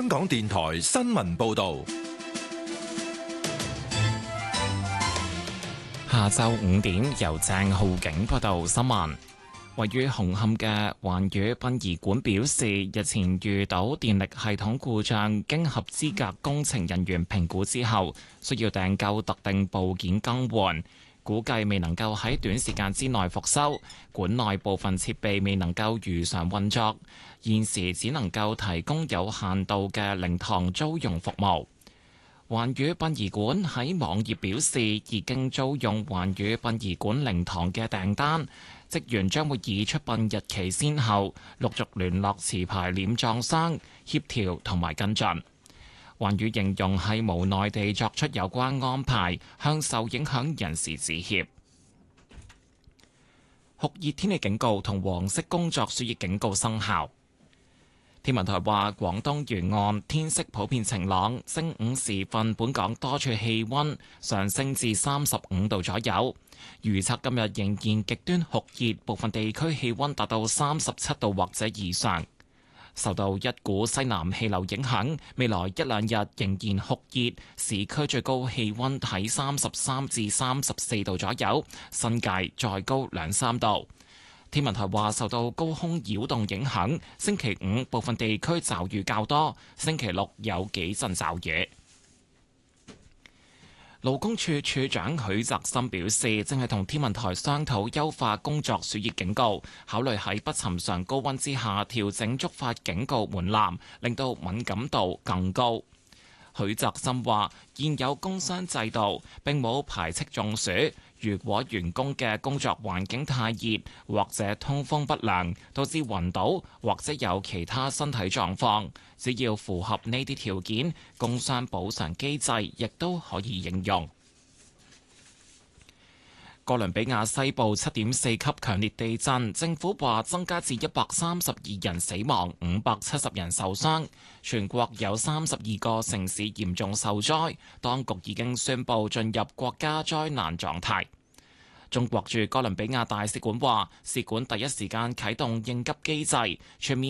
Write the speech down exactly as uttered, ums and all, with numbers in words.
香港電台新聞報道。 下晝五點，由鄭浩景報道新聞。位於紅磡嘅環宇殯儀館表示，日前遇到電力系統故障，經合資格工程人員評估之後，需要訂購特定部件更換，估計未能夠喺短時間之內復修，館內部分設備未能夠如常運作，現時只能夠提供有限度嘅靈堂租用服務。環宇殯儀館喺網頁表示，已經租用環宇殯儀館靈堂嘅訂單，職員將會以出殯日期先後陸續聯絡持牌殮葬商協調同埋跟進。環宇形容係無奈地作出有關安排，向受影響人士致歉。酷熱天氣警告同黃色工作暑熱警告生效。天文台話，廣東沿岸天色普遍晴朗，正午時分本港多處氣溫上升至三十五度左右。預測今日仍然極端酷熱，部分地區氣溫達到三十七度或者以上。受到一股西南氣流影響，未來一兩日仍然酷熱，市區最高氣溫喺三十三至三十四度左右，新界再高兩三度。天文台話，受到高空擾動影響，星期五部分地區驟雨較多，星期六有幾陣驟雨。勞工處處長許澤森表示，正係同天文台商討優化工作暑熱警告，考慮喺不尋常高溫之下調整觸發警告門檻，令到敏感度更高。許澤森話，現有工傷制度並冇排斥中暑，如果員工嘅工作環境太熱或者通風不良，導致暈倒或者有其他身體狀況，只要符合呢啲條件，工傷補償機制亦都可以應用。哥倫比亞西部七點四級強烈地震，政府話增加至一百三十二人死亡，五百七十人受傷，全國有三十二個城市嚴重受災，當局已經宣布進入國家災難狀態。中國駐哥倫比亞大使館話，使館第一時間啟動應急機制，全面